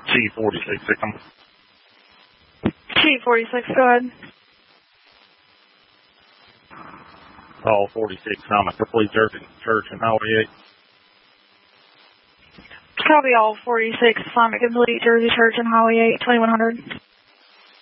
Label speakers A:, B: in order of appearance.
A: T46,
B: T46, go ahead.
A: All 46, I'm a complete church and Highway 8.
B: Copy all 46, Islamic Complete, Jersey Church and Highway 8, 2100.